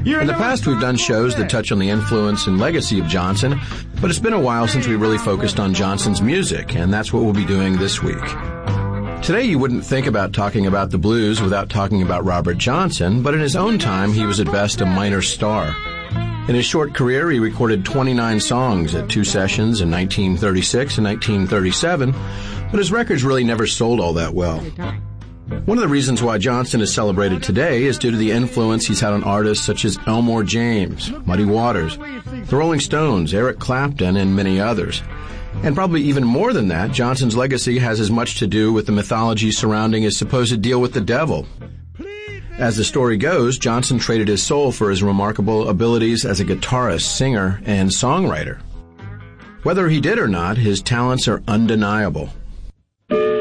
In the past, we've done shows that touch on the influence and legacy of Johnson, but it's been a while since we really focused on Johnson's music, and that's what we'll be doing this week. Today, you wouldn't think about talking about the blues without talking about Robert Johnson, but in his own time, he was at best a minor star. In his short career, he recorded 29 songs at 2 sessions in 1936 and 1937, but his records really never sold all that well. One of the reasons why Johnson is celebrated today is due to the influence he's had on artists such as Elmore James, Muddy Waters, the Rolling Stones, Eric Clapton, and many others. And probably even more than that, Johnson's legacy has as much to do with the mythology surrounding his supposed deal with the devil. As the story goes, Johnson traded his soul for his remarkable abilities as a guitarist, singer, and songwriter. Whether he did or not, his talents are undeniable.